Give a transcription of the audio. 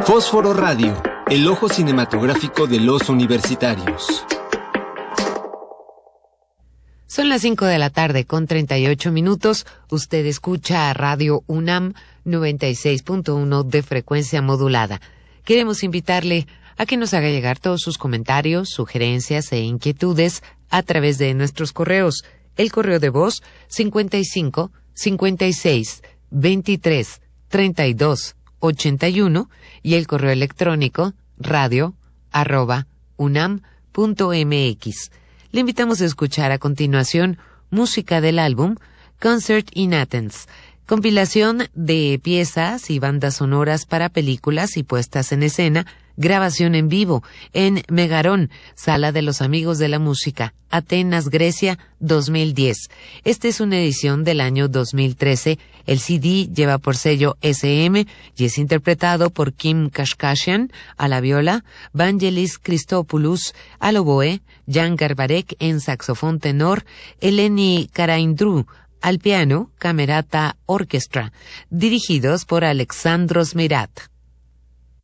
Fósforo Radio, el ojo cinematográfico de los universitarios. Son las 5 de la tarde con 38 minutos. Usted escucha a Radio UNAM 96.1 de frecuencia modulada. Queremos invitarle a que nos haga llegar todos sus comentarios, sugerencias e inquietudes a través de nuestros correos. El correo de voz 55 56 23 32 81 y el correo electrónico radio@unam.mx. Le invitamos a escuchar a continuación música del álbum Concert in Athens, compilación de piezas y bandas sonoras para películas y puestas en escena, grabación en vivo en Megarón, Sala de los Amigos de la Música, Atenas, Grecia, 2010. Esta es una edición del año 2013. El CD lleva por sello SM y es interpretado por Kim Kashkashian a la viola, Vangelis Christopoulos al oboe, Jan Garbarek en saxofón tenor, Eleni Karaindrou al piano, Camerata Orchestra, dirigidos por Alexandros Mirat.